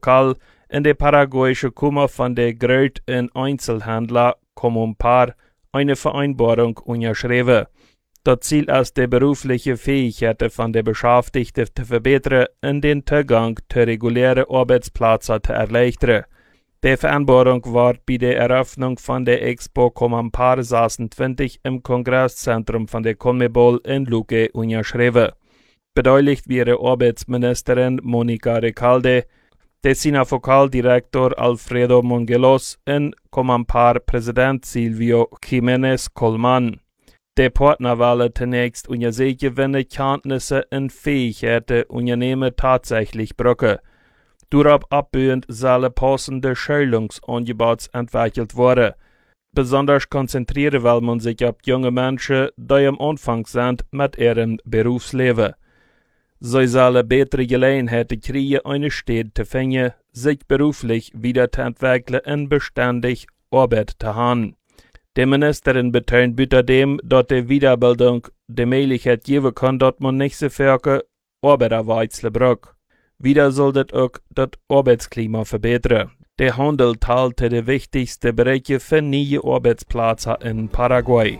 Lokal in der paraguayische Kummer von der größten Einzelhändler Comumpar eine Vereinbarung unterschrieben. Das Ziel ist, die berufliche Fähigkeiten von der Beschäftigten zu verbessern und den Zugang zu regulären Arbeitsplätzen zu erleichtern. Die Vereinbarung war bei der Eröffnung von der Expo Comumpar 26 im Kongresszentrum von der CONMEBOL in Luque unterschrieben. Beteiligt wäre Arbeitsministerin Monica Recalde, der Sinafokal-Direktor Alfredo Mongelos und Comumpar-Präsident Silvio Jiménez Colman. Der Partner wollen zunächst untersehen, Kenntnisse und Fähigkeiten Unternehmen tatsächlich brauchen. Darauf abbauend sollen passende Schulungsangebote entwickelt werden. Besonders konzentrieren will man sich auf junge Menschen, die am Anfang sind mit ihrem Berufsleben. Sie sollen bessere Gelegenheiten kriegen, eine Stelle zu finden, sich beruflich weiterzuentwickeln und beständig Arbeit zu haben. Die Ministerin betont außerdem, dass die Weiterbildung die Möglichkeit geben kann, dass man nicht so viele Arbeiter wechseln braucht. Wieder soll das auch das Arbeitsklima verbessern. Der Handel teilte die wichtigsten Bereiche für neue Arbeitsplätze in Paraguay.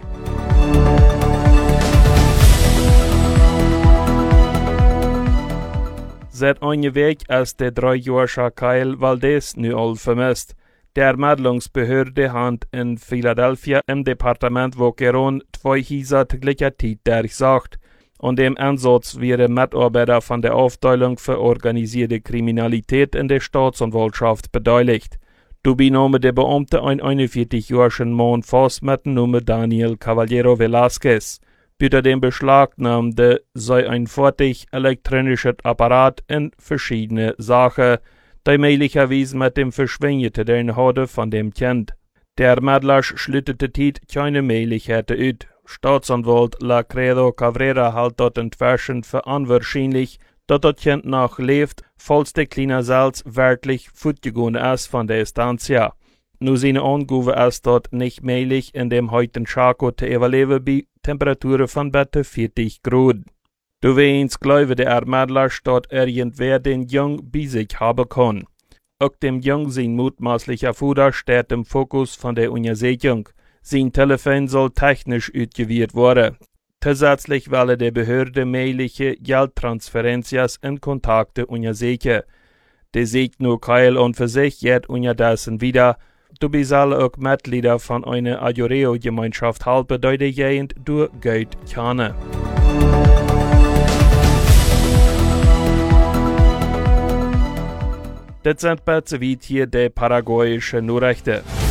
Seit einem Weg ist der 3-jährige Kyle Valdez nu all vermisst. Der Ermittlungsbehörde hat in Philadelphia im Departement Vaqueron 2 Häuser zu gleicher Zeit durchsucht. Und dem Einsatz wären Mitarbeiter von der Aufteilung für organisierte Kriminalität in der Staatsanwaltschaft beteiligt. Dabei nahm der Beamte einen 41-jährigen Mann fast mit dem Namen Daniel Caballero Velázquez. Bei dem Beschlagnahmte sei ein fertig elektronisches Apparat in verschiedene Sachen, die möglicherweise mit dem Verschwinden zu tun hatte von dem Kind. Der Ermittler schlittete keine Möglichkeiten aus. Staatsanwalt Lacredo Cabrera hält dort inzwischen für unwahrscheinlich, dass das Kind noch lebt, falls der kleine Salz wirklich fortgegangen ist von der Estancia. Nur seine Angabe ist dort nicht möglich, in dem heutigen Chaco zu überleben bei Temperaturen von bitte 40 Grad. Du willst glauben, der Ermittler, dass irgendwer den Jungen bei sich haben kann. Auch dem Jungen sein mutmaßlicher Vater steht im Fokus von der Untersuchung. Sein Telefon soll technisch ausgewählt werden. Zusätzlich will die Behörde mögliche Geldtransferenzias in Kontakte untersuchen. Der sieht nur Kyle und für sich jetzt unterdessen wieder. Dabei sollen auch Mitglieder von einer Ajoreo-Gemeinschaft helfen, die die Gegend durch Geld kennen. Das sind besser wie hier die paraguayischen Nachrichten.